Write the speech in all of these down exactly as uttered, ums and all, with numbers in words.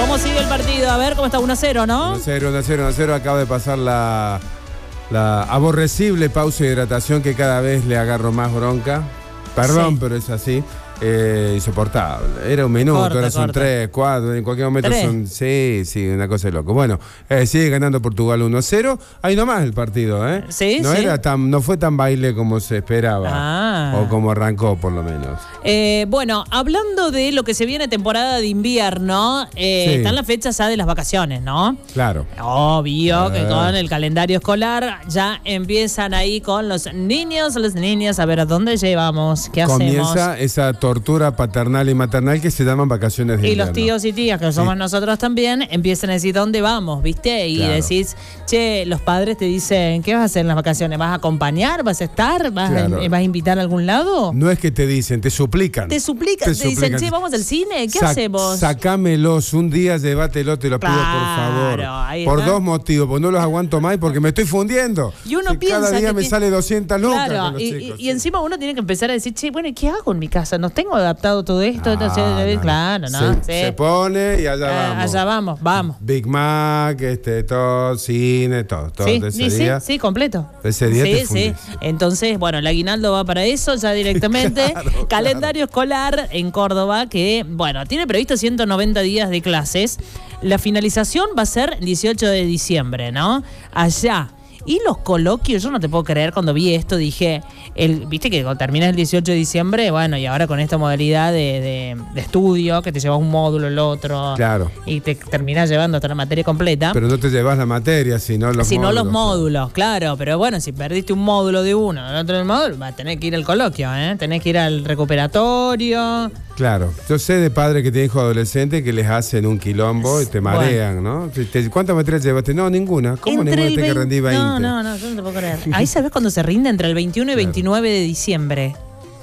¿Cómo sigue el partido? A ver, ¿cómo está? uno a cero, ¿no? uno a cero, uno a cero, uno a cero. Acaba de pasar la, la aborrecible pausa de hidratación que cada vez le agarro más bronca. Perdón, sí. Pero es así. Eh, insoportable. Era un minuto, corta, ahora son corta. tres, cuatro, en cualquier momento ¿Tres? son. Sí, sí, una cosa de loco. Bueno, eh, sigue ganando Portugal uno a cero. Ahí nomás el partido, ¿eh? Sí, no sí. Era tan, no fue tan baile como se esperaba. Ah. O como arrancó, por lo menos. Eh, bueno, hablando de lo que se viene temporada de invierno, eh, sí. están las fechas ya de las vacaciones, ¿no? Claro. Obvio eh. que con el calendario escolar ya empiezan ahí con los niños, los niños, a ver a dónde llevamos, qué Comienza hacemos. Esa tortura paternal y maternal que se llaman vacaciones de y invierno. Los tíos y tías, que somos sí. nosotros también, empiezan a decir dónde vamos, ¿viste? Y claro. decís, che, los padres te dicen, ¿qué vas a hacer en las vacaciones? ¿Vas a acompañar? ¿Vas a estar? ¿Vas, claro. a, ¿vas a invitar a algún lado? No es que te dicen, te suplican. Te suplican, te, te suplican. Dicen, che, vamos al cine, ¿qué Sa hacemos? Sacámelos un día, llévatelo, te lo claro, pido por favor. Ahí por está. dos motivos, porque no los aguanto más y porque me estoy fundiendo. Y uno si piensa cada día que me tiene... sale doscientas lucas claro, con los y, chicos. Y, y encima uno tiene que empezar a decir, che, bueno, ¿qué hago en mi casa? ¿No tengo adaptado todo esto? Ah, Entonces, no, claro, ¿no? Se, sí. se pone y allá ah, vamos. Allá vamos, vamos. Big Mac, este, todo, cine, todo. todo sí, de ese sí, día, sí, completo. De ese día sí, te sí. Entonces, bueno, el aguinaldo va para eso ya directamente. claro, Calendario claro. escolar en Córdoba que, bueno, tiene previsto ciento noventa días de clases. La finalización va a ser dieciocho de diciembre, ¿no? Allá. Y los coloquios, yo no te puedo creer, cuando vi esto dije, el, viste que cuando terminas el dieciocho de diciembre, bueno, y ahora con esta modalidad de, de, de estudio, que te llevas un módulo, el otro, claro. y te terminás llevando hasta la materia completa. Pero no te llevas la materia, sino los si módulos. no los módulos, claro, pero bueno, si perdiste un módulo de uno, el otro del módulo, vas a tener que ir al coloquio, ¿eh? Tenés que ir al recuperatorio. Claro, yo sé de padres que tienen hijos adolescentes que les hacen un quilombo y te marean, bueno. ¿no? ¿Cuántas materias llevaste? No, ninguna. ¿Cómo entre ninguna te que rendí veinte? No, no, no, yo no te puedo creer. Ahí sabes cuándo se rinde, entre el veintiuno y claro. veintinueve de diciembre.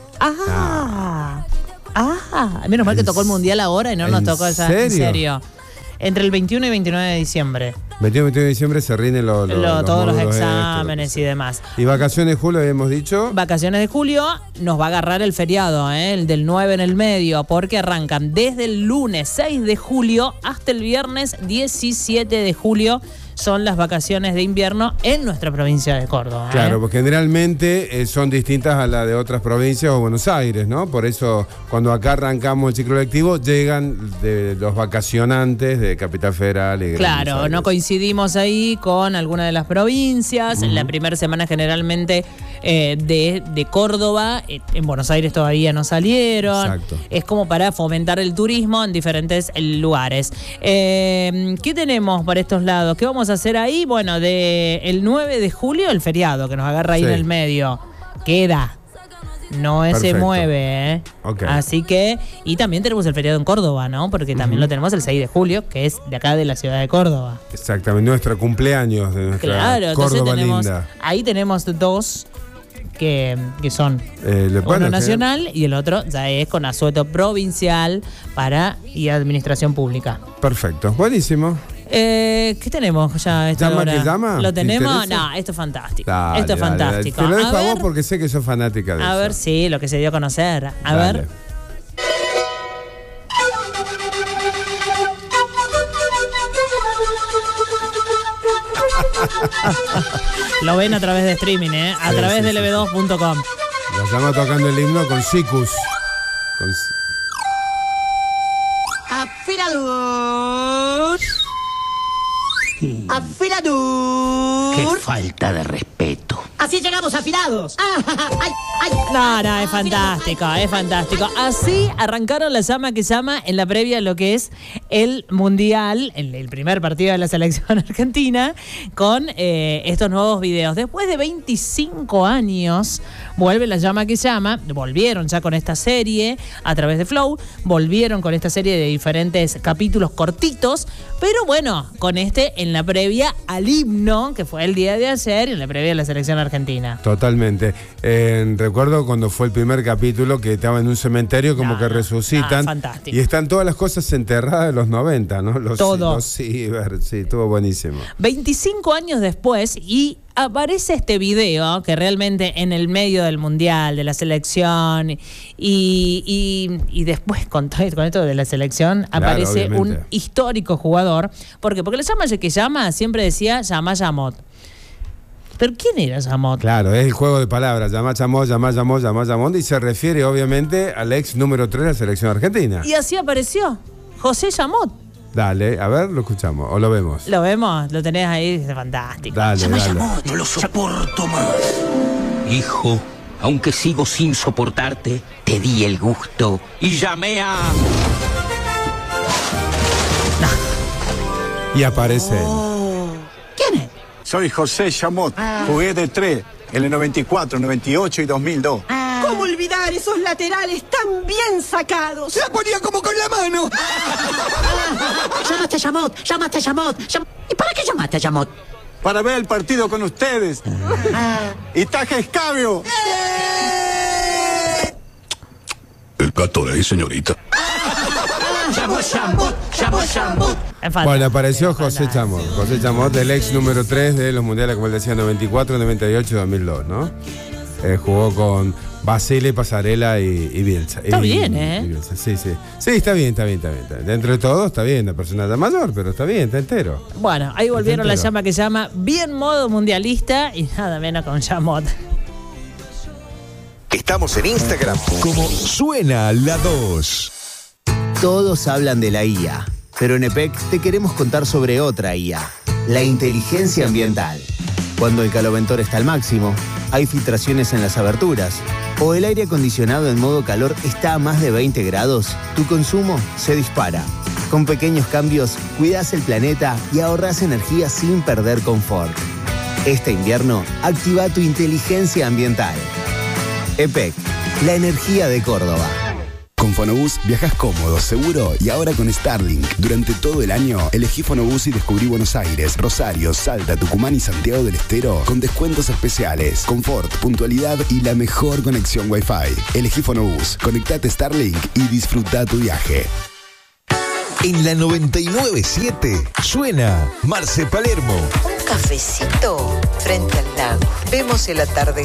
Ah, ah, ah. Menos mal que tocó el mundial ahora y no nos tocó esa. ¿Serio? En serio. Entre el veintiuno y veintinueve de diciembre. veintiuno y veintinueve de diciembre se rinden lo, lo, lo, los todos los extras, exámenes y demás. Y vacaciones de julio habíamos dicho. Vacaciones de julio nos va a agarrar el feriado, ¿eh? El del nueve en el medio, porque arrancan desde el lunes seis de julio hasta el viernes diecisiete de julio. Son las vacaciones de invierno en nuestra provincia de Córdoba. ¿eh? Claro, porque generalmente eh, son distintas a las de otras provincias o Buenos Aires, ¿no? Por eso, cuando acá arrancamos el ciclo lectivo, llegan de los vacacionantes de Capital Federal y claro, no coincidimos ahí con alguna de las provincias. Uh-huh. La primera semana generalmente eh, de, de Córdoba, eh, en Buenos Aires todavía no salieron. Exacto. Es como para fomentar el turismo en diferentes lugares. Eh, ¿Qué tenemos por estos lados? ¿Qué vamos a hacer ahí? Bueno, de el nueve de julio el feriado que nos agarra ahí sí. en el medio. Queda. No se Perfecto. mueve, ¿eh? Okay. Así que, y también tenemos el feriado en Córdoba, ¿no? Porque también uh-huh. lo tenemos el seis de julio, que es de acá de la ciudad de Córdoba. Exactamente, nuestro cumpleaños de nuestra claro, Córdoba tenemos, linda. Ahí tenemos dos que, que son eh, uno bueno, nacional y el otro ya es con asueto provincial para y administración pública. Perfecto, buenísimo. Eh, ¿Qué tenemos ya a esta ¿Llama hora? que llama? ¿Lo tenemos? No, esto es fantástico. Dale, esto es dale, fantástico. Dale. Te lo dejo a, a ver, vos porque sé que sos fanática de a eso. A ver, sí, lo que se dio a conocer. A dale. ver. Lo ven a través de streaming, ¿eh? A sí, través sí, de L B dos punto com. Lo llama tocando el himno con Sicus. Con... Afilador. Afilador. Qué falta de respeto. Así llegamos afilados. Ah, ay, ay, no, no, es fantástico, es fantástico. Así arrancaron la llama que llama en la previa a lo que es el Mundial, el, el primer partido de la selección argentina, con eh, estos nuevos videos. Después de veinticinco años, vuelve la llama que llama. Volvieron ya con esta serie a través de Flow. Volvieron con esta serie de diferentes capítulos cortitos. Pero bueno, con este en la previa al himno, que fue el día de ayer, y en la previa de la selección argentina. Totalmente. Eh, recuerdo cuando fue el primer capítulo que estaba en un cementerio como no, que resucitan. No, fantástico. Y están todas las cosas enterradas en los noventa, ¿no? Los, Todo. Los ciber, sí, estuvo buenísimo. veinticinco años después y aparece este video que realmente en el medio del mundial, de la selección y, y, y después con, todo, con esto de la selección Claro, aparece un obviamente. histórico jugador. ¿Por qué? Porque la llama que llama siempre decía llama Yamot. ¿Pero quién era Yamot? Claro, es el juego de palabras. Llamá Chamot, llamá Chamot, llamá Chamot. Y se refiere, obviamente, al ex número tres de la selección argentina. Y así apareció José Yamot. Dale, a ver, lo escuchamos o lo vemos. ¿Lo vemos? Lo tenés ahí, es fantástico. Dale, Llama, dale. llamó, no lo soporto más. Hijo, aunque sigo sin soportarte, te di el gusto y llamé a... Y aparece él. ¿Quién es? Soy José Chamot, jugué de tres en el noventa y cuatro, noventa y ocho y dos mil dos. ¿Cómo olvidar esos laterales tan bien sacados? ¡Se la ponía como con la mano! Llamaste a Yamot, llamaste a Yamot. llam- ¿Y para qué llamaste a Yamot? Para ver el partido con ustedes. Y taje escabio. El gato de ahí, señorita. Llamó Chamot, llamó Chamot. Es fantástico, Bueno, apareció es José fantástico. Chamot. José Chamot, el ex número tres de los mundiales, como él decía, noventa y cuatro, noventa y ocho y dos mil dos, ¿no? Eh, jugó con Basile, Pasarela y, y Bielsa. Está Y- bien, ¿eh? y Bielsa. Sí, sí. Sí, está bien, está bien, está bien, está bien. Dentro de todo está bien, la persona está mayor, pero está bien, está entero. Bueno, ahí volvieron la entero. llama que llama bien modo mundialista y nada menos con Yamot. Estamos en Instagram como Suena la dos. Todos hablan de la I A, pero en E P E C te queremos contar sobre otra I A, la inteligencia ambiental. Cuando el caloventor está al máximo, hay filtraciones en las aberturas, o el aire acondicionado en modo calor está a más de veinte grados, tu consumo se dispara. Con pequeños cambios, cuidas el planeta y ahorras energía sin perder confort. Este invierno, activa tu inteligencia ambiental. E P E C, la energía de Córdoba. Con Fonobús viajas cómodo, seguro y ahora con Starlink. Durante todo el año, elegí Fonobús y descubrí Buenos Aires, Rosario, Salta, Tucumán y Santiago del Estero con descuentos especiales, confort, puntualidad y la mejor conexión Wi-Fi. Elegí Fonobús, conectate Starlink y disfruta tu viaje. En la noventa y nueve punto siete suena Marce Palermo. Un cafecito frente al lago. Vemos el atardecer.